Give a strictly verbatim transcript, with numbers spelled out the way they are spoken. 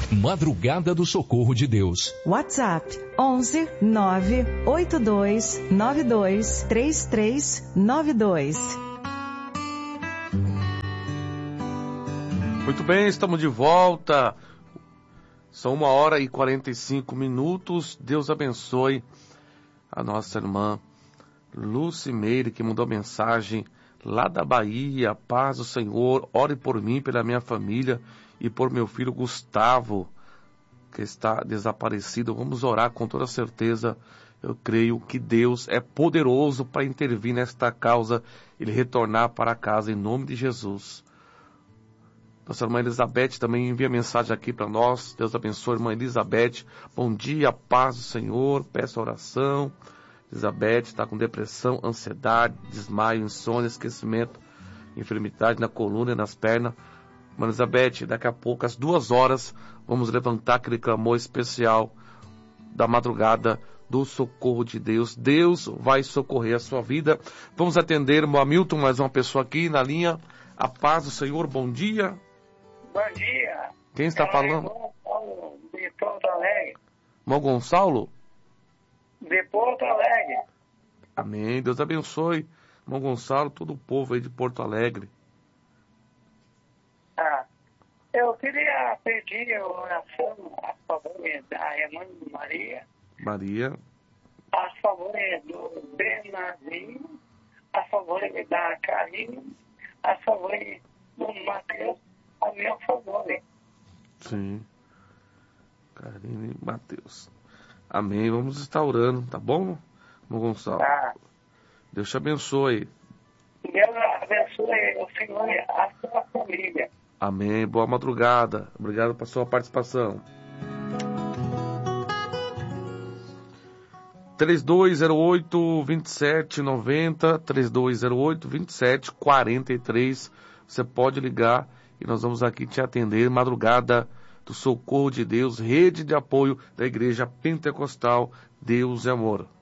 Madrugada do Socorro de Deus. WhatsApp onze nove oito dois nove dois três três nove dois. Muito bem, estamos de volta. São uma hora e quarenta e cinco minutos. Deus abençoe a nossa irmã Lucimeire, que mandou mensagem lá da Bahia. Paz do Senhor, ore por mim, pela minha família e por meu filho Gustavo, que está desaparecido. Vamos orar com toda certeza. Eu creio que Deus é poderoso para intervir nesta causa e ele retornar para casa em nome de Jesus. Nossa irmã Elizabeth também envia mensagem aqui para nós. Deus abençoe, irmã Elizabeth. Bom dia, paz do Senhor. Peço oração. Elizabeth está com depressão, ansiedade, desmaio, insônia, esquecimento, enfermidade na coluna e nas pernas. Irmã Elizabeth, daqui a pouco, às duas horas, vamos levantar aquele clamor especial da madrugada do socorro de Deus. Deus vai socorrer a sua vida. Vamos atender o Hamilton, mais uma pessoa aqui na linha. A paz do Senhor, bom dia. Bom dia. Quem está é falando? Gonçalo, de Porto Alegre. Irmão Gonçalo? De Porto Alegre. Amém. Deus abençoe. Irmão Gonçalo, todo o povo aí de Porto Alegre. Ah, eu queria pedir a oração a favor da irmã Maria, Maria. a favor do Bernardinho, a favor da Karine, a favor do Matheus, a meu favor. Sim. Karine e Matheus. Amém. Vamos estar orando, tá bom, irmão Gonçalo? Ah, Deus te abençoe. Deus abençoe o Senhor e a sua família. Amém. Boa madrugada. Obrigado pela sua participação. três dois zero oito, dois sete nove zero, três dois zero oito, dois sete quatro três. Você pode ligar e nós vamos aqui te atender. Madrugada do Socorro de Deus, rede de apoio da Igreja Pentecostal Deus é Amor.